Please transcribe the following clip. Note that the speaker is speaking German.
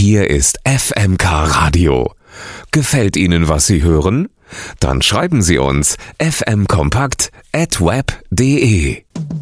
Hier ist FMK Radio. Gefällt Ihnen, was Sie hören? Dann schreiben Sie uns fmkompakt@web.de.